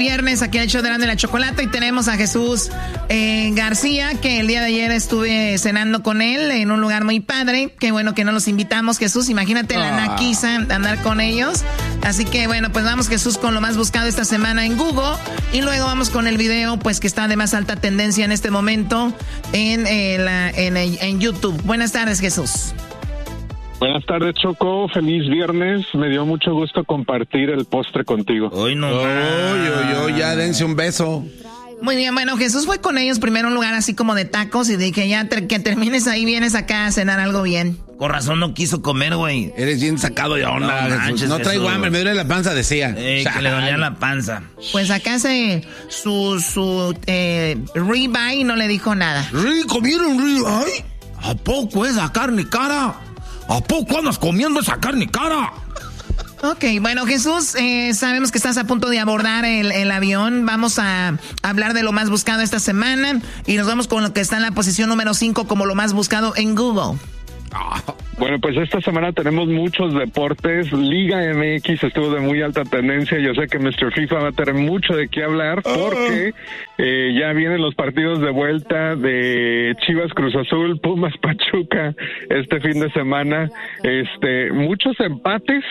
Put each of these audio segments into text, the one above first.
viernes aquí en el show de Erasmo y la Chocolata y tenemos a Jesús García, que el día de ayer estuve cenando con él en un lugar muy padre. Qué bueno que no los invitamos, Jesús. Imagínate la naquiza andar con ellos. Así que bueno, pues vamos, Jesús, con lo más buscado esta semana en Google y luego vamos con el video pues que está de más alta tendencia en este momento en YouTube. Buenas tardes, Jesús. Buenas tardes, Choco. Feliz viernes. Me dio mucho gusto compartir el postre contigo. Hoy no. Ya dense un beso. Muy bien, bueno, Jesús fue con ellos primero a un lugar así como de tacos y dije, ya que termines ahí, vienes acá a cenar algo bien. Con razón no quiso comer, güey. Eres bien sacado de onda, no, Jesús. No traigo hambre, me duele la panza, decía. Que le dolía la panza. Pues acá su ribeye no le dijo nada. ¿Comieron ribeye? ¿A poco esa carne cara? ¿A poco andas comiendo esa carne cara? Ok, bueno, Jesús, sabemos que estás a punto de abordar el avión. Vamos a hablar de lo más buscado esta semana y nos vamos con lo que está en la posición número 5 como lo más buscado en Google. Bueno, pues esta semana tenemos muchos deportes. Liga MX estuvo de muy alta tendencia. Yo sé que Mr. FIFA va a tener mucho de qué hablar porque ya vienen los partidos de vuelta de Chivas Cruz Azul, Pumas Pachuca este fin de semana. Muchos empates.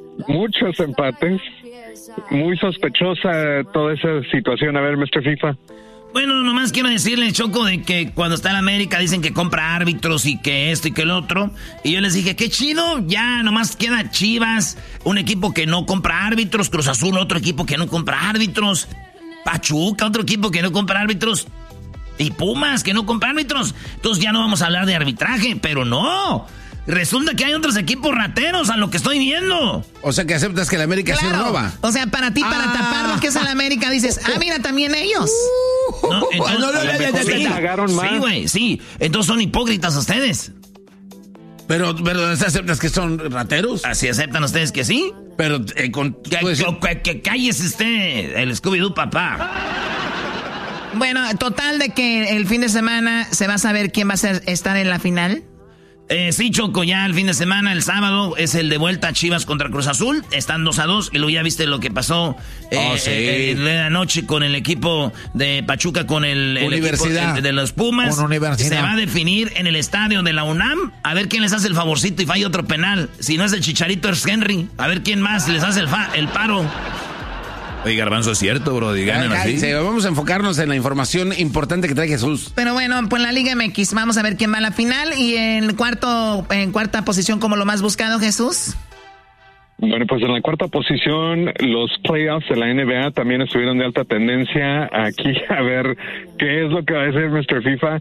Muy sospechosa toda esa situación. A ver, Mr. FIFA. Bueno, nomás quiero decirle, Choco, de que cuando está en América dicen que compra árbitros y que esto y que el otro. Y yo les dije, qué chido, ya nomás queda Chivas, un equipo que no compra árbitros, Cruz Azul, otro equipo que no compra árbitros, Pachuca, otro equipo que no compra árbitros, y Pumas, que no compra árbitros. Entonces ya no vamos a hablar de arbitraje, pero no. Resulta que hay otros equipos rateros, a lo que estoy viendo. O sea, que aceptas que el América sí roba. O sea, para ti, para tapar lo que es el América, dices, mira, también ellos. No, entonces, sí, güey, sí. Entonces son hipócritas ustedes. Pero ¿aceptas que son rateros? ¿Así aceptan ustedes que sí? Pero que cállese usted, el Scooby-Doo papá. Bueno, total de que el fin de semana se va a saber quién va a estar en la final. Sí, Choco, ya el fin de semana, el sábado, es el de vuelta Chivas contra Cruz Azul. Están 2-2 y luego ya viste lo que pasó la noche con el equipo de Pachuca, con el equipo de los Pumas. Se va a definir en el estadio de la UNAM. A ver quién les hace el favorcito y falla otro penal. Si no es el Chicharito, es Henry. A ver quién más les hace el paro. Oye, Garbanzo, es cierto, bro. Ganan así. Vamos a enfocarnos en la información importante que trae Jesús. Pero bueno, pues la Liga MX, vamos a ver quién va a la final. Y en cuarta posición como lo más buscado, Jesús. Bueno, pues en la cuarta posición, los playoffs de la NBA también estuvieron de alta tendencia. Aquí, a ver qué es lo que va a hacer Mr. FIFA.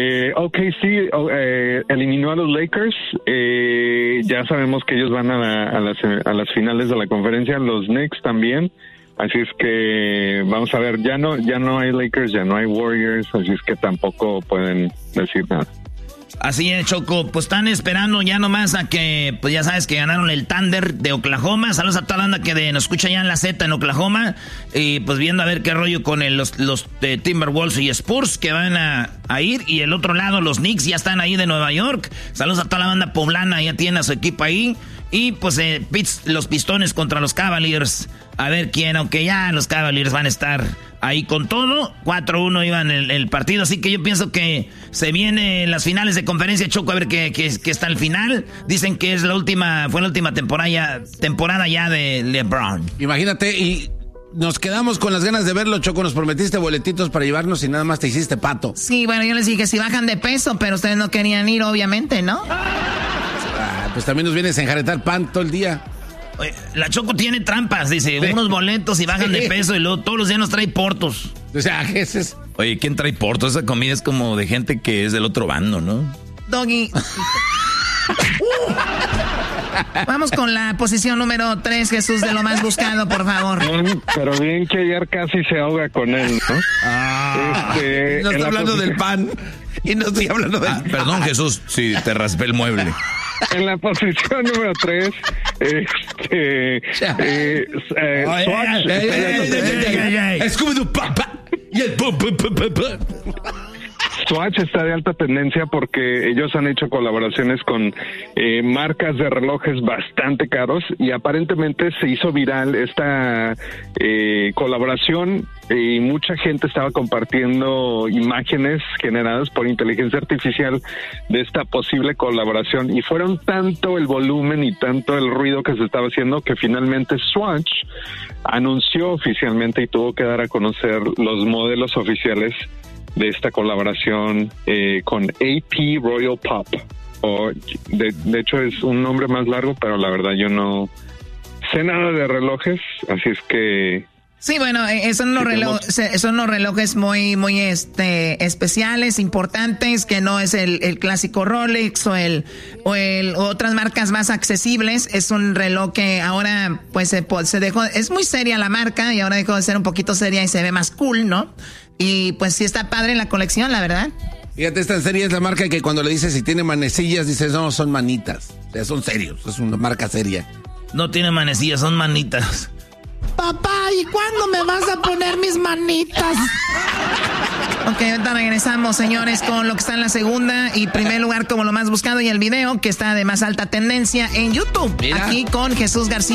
OKC eliminó a los Lakers. Ya sabemos que ellos van a las finales de la conferencia. Los Knicks también. Así es que vamos a ver, ya no hay Lakers, ya no hay Warriors, así es que tampoco pueden decir nada. Así es, Choco, pues están esperando ya nomás a que, pues ya sabes que ganaron el Thunder de Oklahoma. Saludos a toda la banda que nos escucha ya en la Z en Oklahoma. Y pues viendo a ver qué rollo con los de Timberwolves y Spurs que van a ir. Y el otro lado, los Knicks ya están ahí de Nueva York. Saludos a toda la banda poblana, ya tiene a su equipo ahí. Y pues los Pistones contra los Cavaliers. A ver quién, aunque ya los Cavaliers van a estar ahí con todo. 4-1 iban el partido, así que yo pienso que se vienen las finales de conferencia, Choco, a ver qué está al final. Dicen que fue la última temporada ya de LeBron. Imagínate, y nos quedamos con las ganas de verlo, Choco. Nos prometiste boletitos para llevarnos y nada más te hiciste pato. Sí, bueno, yo les dije si bajan de peso, pero ustedes no querían ir, obviamente, ¿no? Pues también nos vienes a enjaretar pan todo el día. Oye, la Choco tiene trampas, dice, unos boletos y bajan de peso y luego todos los días nos trae portos. O sea, ¿qué es eso? Oye, ¿quién trae portos? Esa comida es como de gente que es del otro bando, ¿no? Doggy. Vamos con la posición número 3, Jesús, de lo más buscado, por favor. Pero bien que ayer casi se ahoga con él, ¿no? No estoy hablando del pan. Y no estoy hablando del pan. Perdón, Jesús, si te raspé el mueble. En la posición número 3, Scooby-Doo, papá. Y el Swatch está de alta tendencia porque ellos han hecho colaboraciones con marcas de relojes bastante caros y aparentemente se hizo viral esta colaboración y mucha gente estaba compartiendo imágenes generadas por inteligencia artificial de esta posible colaboración y fueron tanto el volumen y tanto el ruido que se estaba haciendo que finalmente Swatch anunció oficialmente y tuvo que dar a conocer los modelos oficiales de esta colaboración con AP Royal Pop. De hecho es un nombre más largo, pero la verdad yo no sé nada de relojes, así es que... Sí, bueno, son unos relojes muy, muy especiales, importantes, que no es el clásico Rolex o otras marcas más accesibles. Es un reloj que ahora pues se dejó, es muy seria la marca y ahora dejó de ser un poquito seria y se ve más cool, ¿no? Y pues sí está padre la colección, la verdad. Fíjate, esta serie es la marca que cuando le dices si tiene manecillas, dices no, son manitas. O sea, son serios, es una marca seria. No tiene manecillas, son manitas. Papá, ¿y cuándo me vas a poner mis manitas? Ok, ahorita regresamos, señores, con lo que está en la segunda y primer lugar como lo más buscado y el video que está de más alta tendencia en YouTube. Mira. Aquí con Jesús García.